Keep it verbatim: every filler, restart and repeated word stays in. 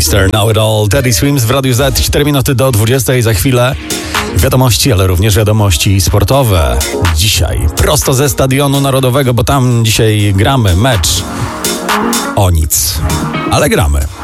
Mister Know It All. Teddy Swims w Radiu Z, cztery minuty do dwudziestej. Za chwilę wiadomości, ale również wiadomości sportowe. Dzisiaj prosto ze Stadionu Narodowego, bo tam dzisiaj gramy mecz o nic, ale gramy.